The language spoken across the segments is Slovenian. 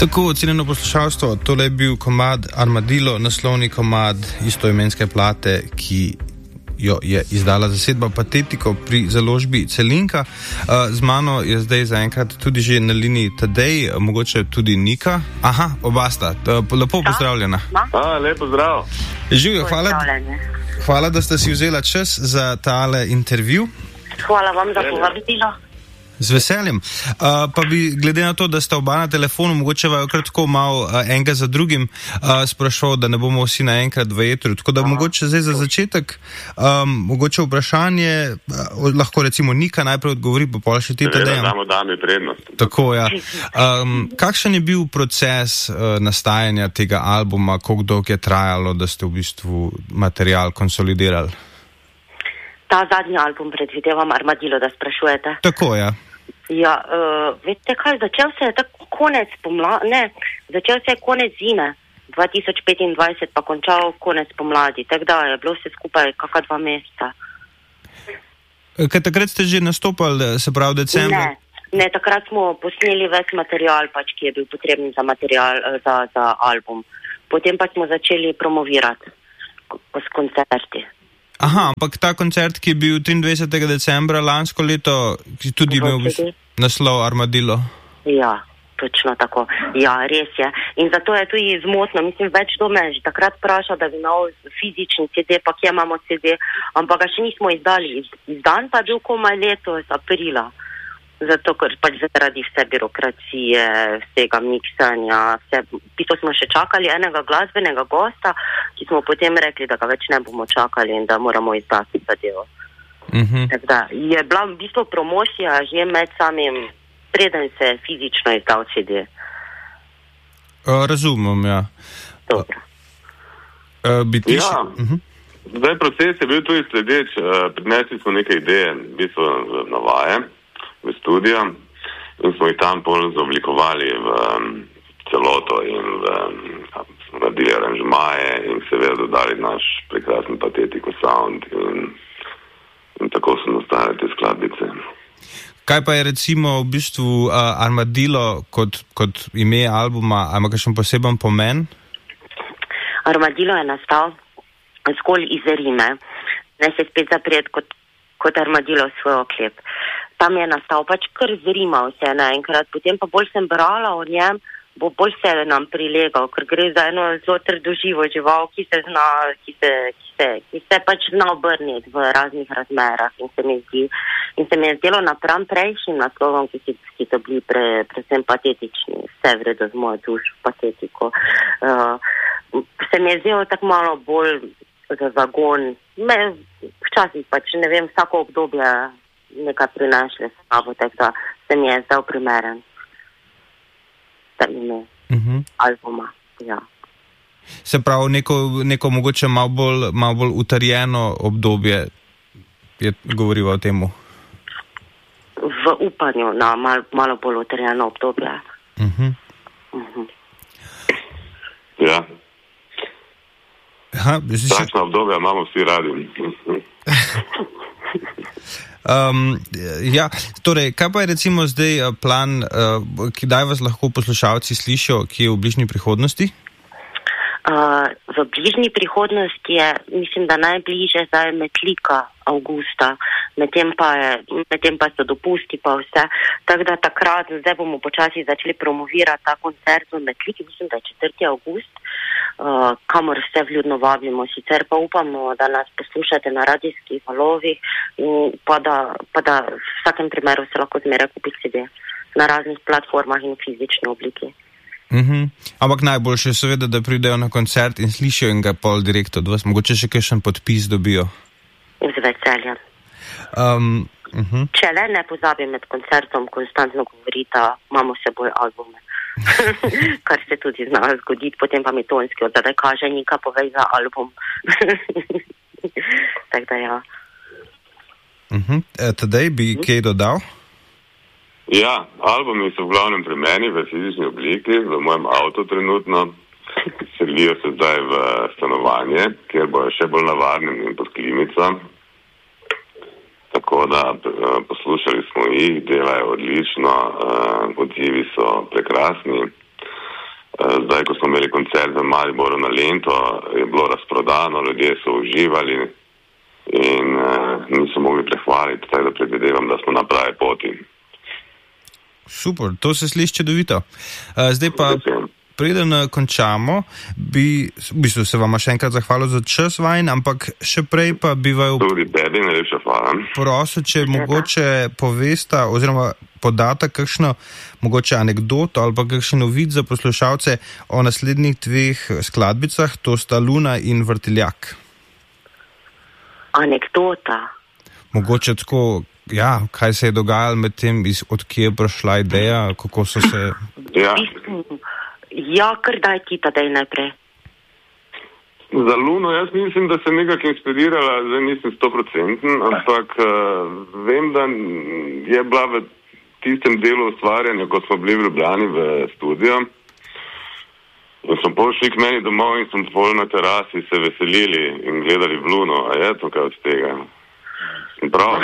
Tako, cenjeno poslušalstvo, tole je bil komad Armadillo, naslovni komad istoimenske plate, ki jo je izdala zasedba Patetiko pri založbi Celinka. Z mano je zdaj zaenkrat tudi že na liniji Tadej, mogoče tudi Nika. Aha, oba sta. Lepo pozdravljena. Lepo zdrav. Živjo, hvala, da ste si vzela čas za tale intervju. Hvala vam za povabilo. Z veseljem. Pa bi, glede na to, da sta oba na telefonu, mogoče vaju kratko malo enega za drugim sprašal, da ne bomo vsi naenkrat v etru. Tako da mogoče zdaj za začetek, mogoče vprašanje, lahko recimo Nika najprej odgovori, pa pol še ti Tadej. Damo prednost. Tako, ja. Kakšen je bil proces nastajanja tega albuma, koliko dolgo je trajalo, da ste v bistvu material konsolidirali? Ta zadnji album predvidevam Armadillo, da sprašujete. Tako, ja. Ja, veste kaj, začel se je konec zime 2025, pa končal konec pomladi, tako da je bilo vse skupaj kakšna 2 meseca. Kaj takrat ste že nastopali, se pravi decembra? Ne, takrat smo posneli ves material, pač, ki je bil potreben za album. Potem pa smo začeli promovirati s koncerti. Aha, ampak ta koncert, ki je bil 23. decembra lansko leto, ki tudi imel naslov Armadillo. Ja, točno tako. Ja, res je. In zato je tudi zmotno. Mislim, več do me že takrat vprašal, da bi imel fizični CD, pa kje imamo CD, ampak ga še nismo izdali. Izdan pa je bil komaj letos, aprila. Zato, ker pač zaradi vse birokracije, vsega miksanja, pito smo še čakali enega glasbenega gosta, ki smo potem rekli, da ga več ne bomo čakali in da moramo izdati zadevo. Tako da je bila v bistvu promocija že med samim, preden se fizično izdal CD. Razumem, ja. Dobro. Zdaj proces je bil tudi sledeč. Prinesli smo nekaj ideje, v bistvu na vaje, v studio, in smo jih tam pol zaoblikovali v celoto in smo naredili aranžmaje in seveda dodali naš prekrasen Patetiko sound in tako so nastale te skladbice. Kaj pa je recimo v bistvu Armadillo kot ime albuma, ima kakšen poseben pomen? Armadillo je nastal zgolj iz rime. Ne se spet zapret kot Armadillo svoj oklep. Tam je nastal pač kar z rima vse naenkrat, potem pa bolj sem brala o njem, bolj se nam prilegal, ker gre za eno zelo trdoživo žival, ki se pač zna obrniti v raznih razmerah in se mi je zdelo napram prejšnjim naslovom, ki so bili predvsem patetični, vse vredo z mojo dušo, Patetiko. Se mi je zdelo tako malo bolj za zagon, včasih pač, ne vem, vsako obdobje nekaj prinašle sabo, tako da se mi je zdal primeren za ime albuma, ja. Se pravi, neko mogoče malo bolj utrjeno obdobje je govorila o temu? V upanju na malo bolj utrjeno obdobje. Ja. Aha, takšna obdobja imamo vsi radi. Ja, torej, kaj pa je recimo zdaj plan, kdaj vas lahko poslušalci slišijo, ki je v bližnji prihodnosti? V bližnji prihodnosti je, mislim, da najbližje zdaj Metlika avgusta, medtem pa so dopusti pa vse, tako da takrat, zdaj bomo počasi začeli promovirati ta koncert v Metliki, mislim, da je 4. avgust, kamor vse vljudno vabimo, sicer pa upamo, da nas poslušate na radijskih valovih in pa da v vsakem primeru se lahko zmeraj kupi CD na raznih platformah in fizični obliki. Ampak najboljše je seveda, da pridejo na koncert in slišijo in ga pol direkt od vas, mogoče še kakšen podpis dobijo. Z veseljem. Če le ne pozabim med koncertom konstantno govorita, imamo seboj albume. Kar se tudi zna zgoditi, potem pa mi tonski odzadaj kaže, Nika povej za album. Tako da ja. Tadej bi kaj dodal? Ja, albumi so v glavnem pri meni v fizični obliki, v mojem avtu trenutno. Selijo se zdaj v stanovanje, kjer bojo še bolj navarni in pod klimico. Tako da poslušali smo jih, delajo odlično, odzivi so prekrasni. Zdaj, ko smo imeli koncert v Mariboru na Lento, je bilo razprodano, ljudje so uživali in niso mogli prehvaliti, tako da predvidevam, da smo na pravi poti. Super, to se sliši čudovito. Zdaj pa, preden končamo, v bistvu se vama še enkrat zahvalil za čas vajn, ampak še prej pa bi vaju tudi tebi najlepša hvala. Prosil, če mogoče povesta oziroma podata kakšno mogoče anekdoto ali pa kakšen uvid za poslušalce o naslednjih 2 skladbicah, to sta Luna in Vrtiljak. Anekdota. Mogoče tako, ja, kaj se je dogajalo med tem, od kje je prišla ideja, kako so se... Ja, kar daj ti tadej najprej. Za Luno jaz mislim, da se nekako inspirirala, zdaj nisem 100%, ampak vem, da je bila v tistem delu ustvarjanja, ko smo bili v Ljubljani v studio. In smo šli k meni domov in smo pol na terasi se veselili in gledali v Luno. A je to kaj od tega? Prav,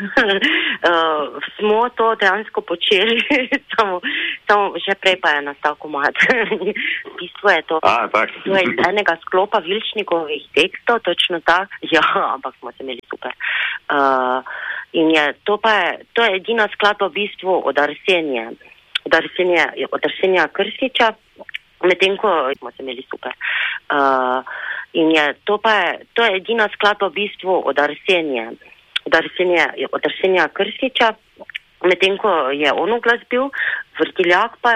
smo to dejansko počeli, samo že prej pa je nastal komad. V bistvu je to iz enega sklopa Vilčnikovih tekstov, točno tak. Ja, ampak smo se imeli super. In to je edina skladba v bistvu od Arsenija Krstiča, medtem ko smo se imeli super. In to je edina skladba v bistvu od Arsenija Krstiča, medtem ko je on uglas bil, Vrtiljak pa